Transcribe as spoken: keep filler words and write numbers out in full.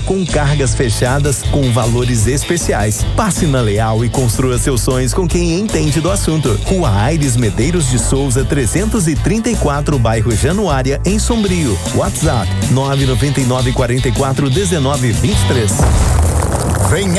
com cargas fechadas com valores especiais. Passe na Leal e construa seus sonhos com quem entende do assunto. Rua Aires Medeiros de Souza, trezentos e trinta e quatro, bairro Januária, em Sombrio. WhatsApp nove nove nove, quatro quatro um nove, dois nove vinte e três. Venha